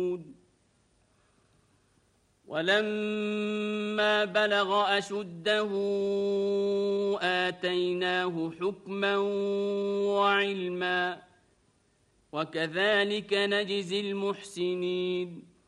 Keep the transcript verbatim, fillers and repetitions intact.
ولما بلغ أشده آتيناه حكما وعلما وكذلك نجزي المحسنين